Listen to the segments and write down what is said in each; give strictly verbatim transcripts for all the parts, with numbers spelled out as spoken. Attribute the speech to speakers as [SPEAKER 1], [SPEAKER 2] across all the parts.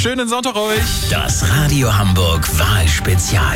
[SPEAKER 1] schönen Sonntag euch.
[SPEAKER 2] Das Radio Hamburg Wahlspezial.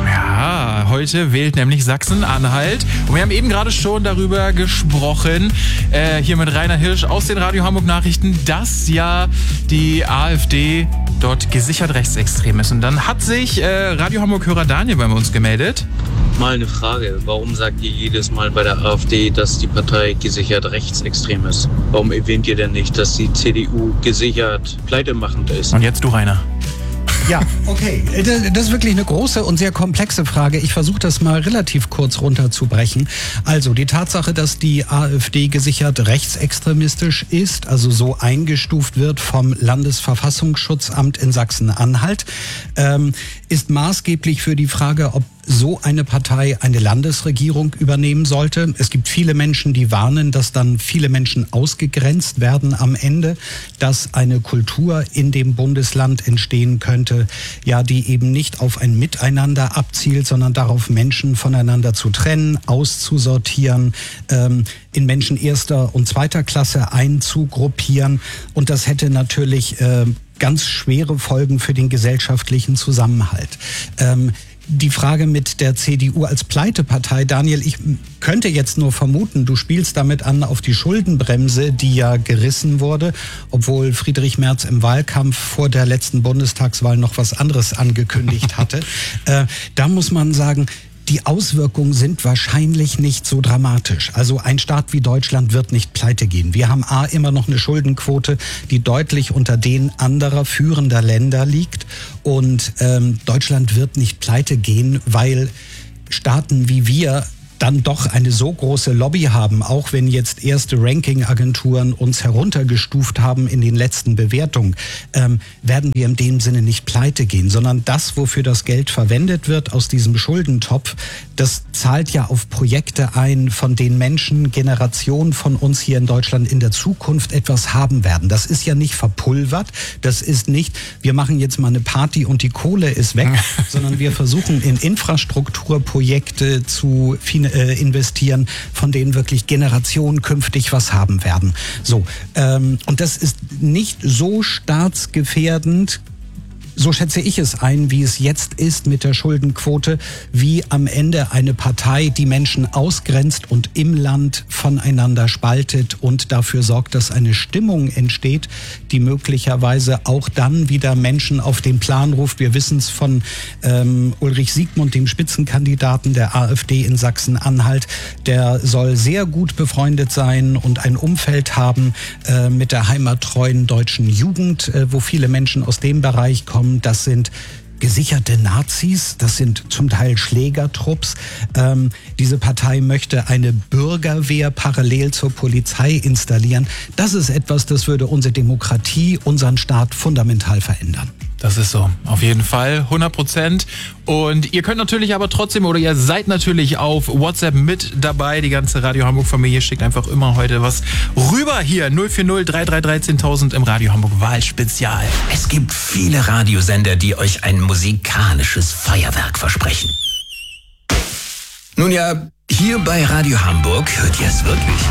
[SPEAKER 1] Ja, heute wählt nämlich Sachsen-Anhalt. Und wir haben eben gerade schon darüber gesprochen, äh, hier mit Rainer Hirsch aus den Radio Hamburg Nachrichten, dass ja die AfD dort gesichert rechtsextrem ist. Und dann hat sich äh, Radio Hamburg-Hörer Daniel bei uns gemeldet.
[SPEAKER 3] Mal eine Frage, warum sagt ihr jedes Mal bei der AfD, dass die Partei gesichert rechtsextrem ist? Warum erwähnt ihr denn nicht, dass die C D U gesichert pleitemachend ist?
[SPEAKER 1] Und jetzt du, Rainer.
[SPEAKER 4] Ja, okay. Das ist wirklich eine große und sehr komplexe Frage. Ich versuche das mal relativ kurz runterzubrechen. Also die Tatsache, dass die AfD gesichert rechtsextremistisch ist, also so eingestuft wird vom Landesverfassungsschutzamt in Sachsen-Anhalt, ähm, ist maßgeblich für die Frage, ob so eine Partei eine Landesregierung übernehmen sollte. Es gibt viele Menschen, die warnen, dass dann viele Menschen ausgegrenzt werden am Ende, dass eine Kultur in dem Bundesland entstehen könnte, ja, die eben nicht auf ein Miteinander abzielt, sondern darauf, Menschen voneinander zu trennen, auszusortieren, ähm, in Menschen erster und zweiter Klasse einzugruppieren. Und das hätte natürlich äh, ganz schwere Folgen für den gesellschaftlichen Zusammenhalt. Ähm, Die Frage mit der C D U als Pleitepartei, Daniel, ich könnte jetzt nur vermuten, du spielst damit an auf die Schuldenbremse, die ja gerissen wurde, obwohl Friedrich Merz im Wahlkampf vor der letzten Bundestagswahl noch was anderes angekündigt hatte. äh, da muss man sagen, die Auswirkungen sind wahrscheinlich nicht so dramatisch. Also ein Staat wie Deutschland wird nicht pleite gehen. Wir haben A, immer noch eine Schuldenquote, die deutlich unter den anderer führender Länder liegt. Und ähm, Deutschland wird nicht pleite gehen, weil Staaten wie wir dann doch eine so große Lobby haben, auch wenn jetzt erste Ranking-Agenturen uns heruntergestuft haben in den letzten Bewertungen, ähm, werden wir in dem Sinne nicht pleite gehen, sondern das, wofür das Geld verwendet wird aus diesem Schuldentopf, das zahlt ja auf Projekte ein, von denen Menschen, Generationen von uns hier in Deutschland in der Zukunft etwas haben werden. Das ist ja nicht verpulvert, das ist nicht, wir machen jetzt mal eine Party und die Kohle ist weg, sondern wir versuchen in Infrastrukturprojekte zu finanzieren, investieren, von denen wirklich Generationen künftig was haben werden. So, ähm, und das ist nicht so staatsgefährdend, so schätze ich es ein, wie es jetzt ist mit der Schuldenquote, wie am Ende eine Partei die Menschen ausgrenzt und im Land voneinander spaltet und dafür sorgt, dass eine Stimmung entsteht, die möglicherweise auch dann wieder Menschen auf den Plan ruft. Wir wissen es von ähm, Ulrich Siegmund, dem Spitzenkandidaten der AfD in Sachsen-Anhalt. Der soll sehr gut befreundet sein und ein Umfeld haben äh, mit der heimattreuen deutschen Jugend, äh, wo viele Menschen aus dem Bereich kommen. Das sind gesicherte Nazis, das sind zum Teil Schlägertrupps. Ähm, diese Partei möchte eine Bürgerwehr parallel zur Polizei installieren. Das ist etwas, das würde unsere Demokratie, unseren Staat fundamental verändern.
[SPEAKER 1] Das ist so, auf jeden Fall, hundert Prozent. Und ihr könnt natürlich aber trotzdem, oder ihr seid natürlich auf WhatsApp mit dabei. Die ganze Radio Hamburg-Familie schickt einfach immer heute was rüber hier. null vier null drei drei drei zehntausend im Radio Hamburg Wahlspezial.
[SPEAKER 2] Es gibt viele Radiosender, die euch ein musikalisches Feuerwerk versprechen. Nun ja, hier bei Radio Hamburg hört ihr es wirklich.